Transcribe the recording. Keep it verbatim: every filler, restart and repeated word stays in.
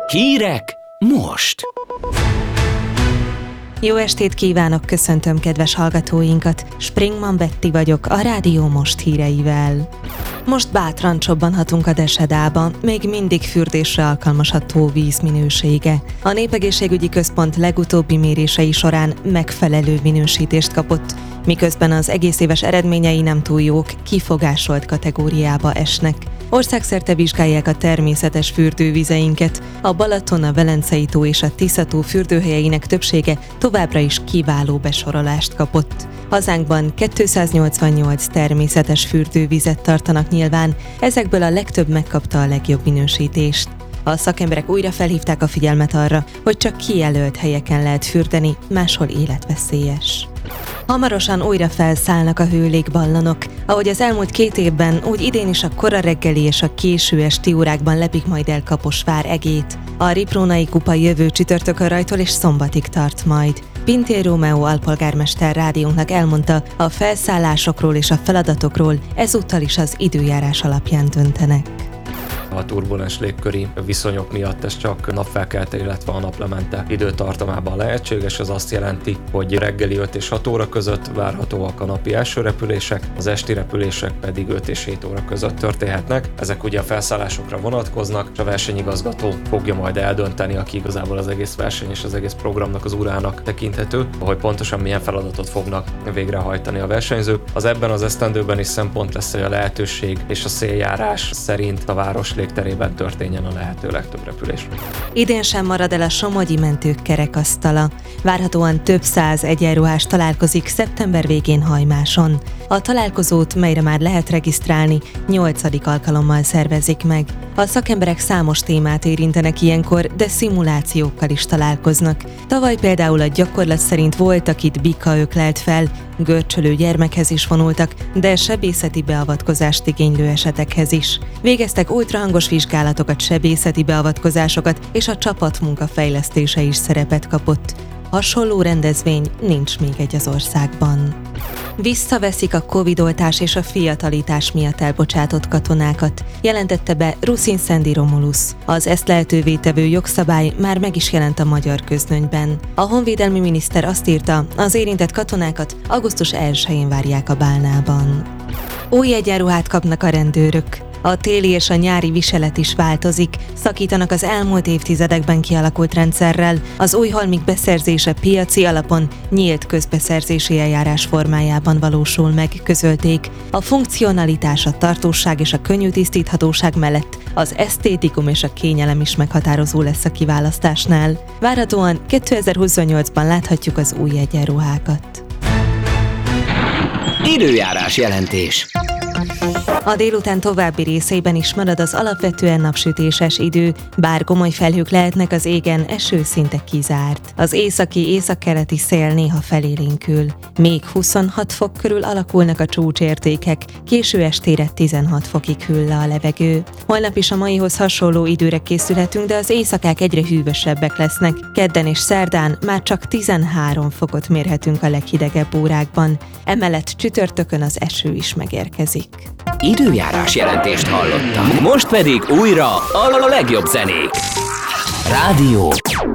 Hírek most! Jó estét kívánok, köszöntöm kedves hallgatóinkat. Springman Betti vagyok a Rádió Most híreivel. Most bátran csobbanhatunk a Desedába, még mindig fürdésre alkalmas a tó víz minősége. A Népegészségügyi Központ legutóbbi mérései során megfelelő minősítést kapott, miközben az egész éves eredményei nem túl jók, kifogásolt kategóriába esnek. Országszerte vizsgálják a természetes fürdővizeinket. A Balaton, a Velencei tó és a Tisza tó fürdőhelyeinek többsége továbbra is kiváló besorolást kapott. Hazánkban kétszáznyolcvannyolc természetes fürdővizet tartanak nyilván, ezekből a legtöbb megkapta a legjobb minősítést. A szakemberek újra felhívták a figyelmet arra, hogy csak kijelölt helyeken lehet fürdeni, máshol életveszélyes. Hamarosan újra felszállnak a hőlégballonok. Ahogy az elmúlt két évben, úgy idén is a kora reggeli és a késő esti órákban lepik majd el Kaposvár egét. A Riprónai kupa jövő csütörtökön rajtól és szombatig tart majd. Pintér Rómeó alpolgármester rádiónknak elmondta, a felszállásokról és a feladatokról ezúttal is az időjárás alapján döntenek. A turbulens légköri viszonyok miatt ez csak napfelkelte, illetve a naplemente időtartamában lehetséges. Ez azt jelenti, hogy reggeli öt és hat óra között várhatóak a napi első repülések, az esti repülések pedig öt és hét óra között történhetnek. Ezek ugye a felszállásokra vonatkoznak, és a versenyigazgató fogja majd eldönteni, aki igazából az egész verseny és az egész programnak az urának tekinthető, hogy pontosan milyen feladatot fognak végrehajtani a versenyzők. Az ebben az esztendőben is szempont lesz, hogy a lehetőség és a széljárás szerint a város légterében történjen a lehető legtöbb repülés. Idén sem marad el a somogyi mentők kerekasztala. Várhatóan több száz egyenruhás találkozik szeptember végén Hajmáson. A találkozót, melyre már lehet regisztrálni, nyolcadik alkalommal szervezik meg. A szakemberek számos témát érintenek ilyenkor, de szimulációkkal is találkoznak. Tavaly például a gyakorlat szerint volt, akit bika öklelt fel, görcsölő gyermekhez is vonultak, de sebészeti beavatkozást igénylő esetekhez is. Végeztek ultrahangos vizsgálatokat, sebészeti beavatkozásokat, és a csapatmunka fejlesztése is szerepet kapott. Hasonló rendezvény nincs még egy az országban. Visszaveszik a Covid-oltás és a fiatalítás miatt elbocsátott katonákat, jelentette be Ruszin Szendi Romulusz. Az ezt lehetővé tevő jogszabály már meg is jelent a magyar közlönyben. A honvédelmi miniszter azt írta, az érintett katonákat augusztus elsején várják a Bálnában. Új egyenruhát kapnak a rendőrök. A téli és a nyári viselet is változik, szakítanak az elmúlt évtizedekben kialakult rendszerrel, az új halmik beszerzése piaci alapon, nyílt közbeszerzési eljárás formájában valósul meg, közölték. A funkcionalitás, a tartóság és a könnyű tisztíthatóság mellett az esztétikum és a kényelem is meghatározó lesz a kiválasztásnál. Várhatóan kétezer-huszonnyolcban láthatjuk az új egyenruhákat. Időjárás jelentés. A délután további részeiben is marad az alapvetően napsütéses idő, bár komoly felhők lehetnek az égen, eső szinte kizárt. Az északi északkeleti szél néha felélénkül. Még huszonhat fok körül alakulnak a csúcsértékek, késő estére tizenhat fokig hűl le a levegő. Holnap is a maihoz hasonló időre készülhetünk, de az éjszakák egyre hűvösebbek lesznek. Kedden és szerdán már csak tizenhárom fokot mérhetünk a leghidegebb órákban. Emellett csütörtökön az eső is megérkezik. Időjárás jelentést hallottak. Most pedig újra a legjobb zenék. Rádió